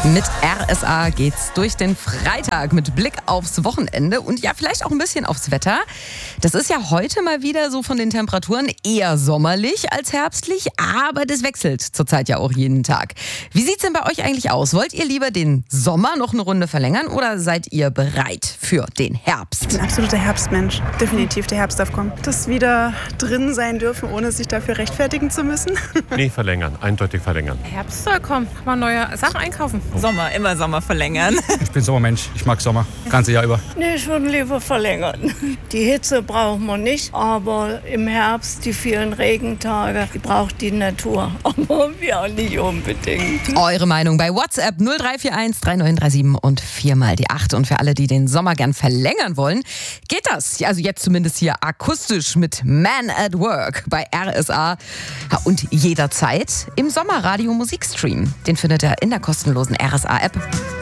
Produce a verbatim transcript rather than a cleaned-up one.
Mit R S A geht's durch den Freitag mit Blick aufs Wochenende und ja, vielleicht auch ein bisschen aufs Wetter. Das ist ja heute mal wieder so von den Temperaturen eher sommerlich als herbstlich, aber das wechselt zurzeit ja auch jeden Tag. Wie sieht's denn bei euch eigentlich aus? Wollt ihr lieber den Sommer noch eine Runde verlängern oder seid ihr bereit für den Herbst? Ich bin ein absoluter Herbstmensch. Definitiv, der Herbst darf kommen. Dass wir drin sein dürfen, ohne sich dafür rechtfertigen zu müssen. Nee, verlängern. Eindeutig verlängern. Herbst soll kommen. Kann man neue Sachen einkaufen. Sommer, immer Sommer verlängern. Ich bin Sommermensch, ich mag Sommer, ganze Jahr über. Nee, ich würde lieber verlängern. Die Hitze brauchen wir nicht, aber im Herbst die vielen Regentage, die braucht die Natur. Aber wir auch nicht unbedingt. Eure Meinung bei WhatsApp null drei vier eins drei neun drei sieben und viermal die acht. Und für alle, die den Sommer gern verlängern wollen, geht das. Also jetzt zumindest hier akustisch mit Man at Work bei R S A. Und jederzeit im Sommerradio Musikstream. Den findet ihr in der kostenlosen R S A-App.